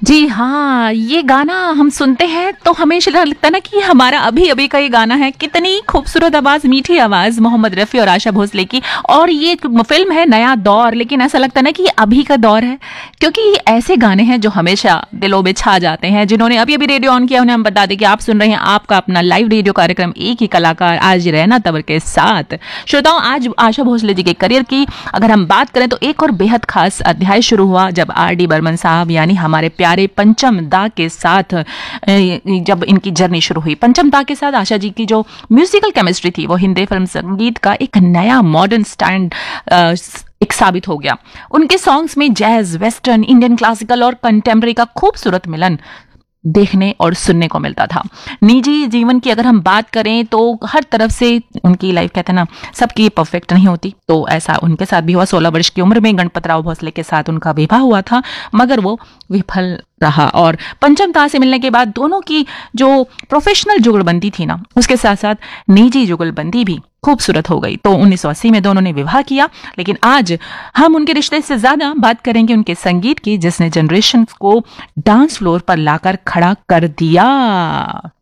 जी हाँ, ये गाना हम सुनते हैं तो हमेशा लगता है ना कि हमारा अभी अभी का ये गाना है। कितनी खूबसूरत आवाज़, मीठी आवाज़ मोहम्मद रफ़ी और आशा भोसले की। और ये फ़िल्म है नया दौर, लेकिन ऐसा लगता है ना कि ये अभी का दौर है, क्योंकि ये ऐसे गाने हैं जो हमेशा दिलों में छा जाते हैं। जिन्होंने अभी-अभी रेडियो ऑन किया उन्हें हम बता दें कि आप सुन रहे हैं आपका अपना लाइव रेडियो कार्यक्रम एक ही कलाकार आज रैना तंवर के साथ। श्रोताओं, आज आशा भोसले जी के करियर की अगर हम बात करें तो एक और बेहद खास अध्याय शुरू हुआ जब R.D. बर्मन साहब यानी हमारे प्यारे पंचम दा के साथ जब इनकी जर्नी शुरू हुई। पंचम दा के साथ आशा जी की जो म्यूजिकल केमिस्ट्री थी वो हिंदी फिल्म संगीत का एक नया मॉडर्न स्टैंड एक साबित हो गया। उनके सॉन्ग्स में जैज, वेस्टर्न, इंडियन क्लासिकल और कंटेम्प्रेरी का खूबसूरत मिलन देखने और सुनने को मिलता था। निजी जीवन की अगर हम बात करें तो हर तरफ से उनकी लाइफ, कहते हैं ना, सबकी परफेक्ट नहीं होती, तो ऐसा उनके साथ भी हुआ। 16 वर्ष की उम्र में गणपतराव भोसले के साथ उनका विवाह हुआ था, मगर वो विफल रहा। और पंचम दा से मिलने के बाद दोनों की जो प्रोफेशनल जुगलबंदी थी ना, उसके साथ साथ निजी जुगलबंदी भी खूबसूरत हो गई। तो 1980 में दोनों ने विवाह किया। लेकिन आज हम उनके रिश्ते से ज्यादा बात करेंगे उनके संगीत की, जिसने जनरेशन को डांस फ्लोर पर लाकर खड़ा कर दिया।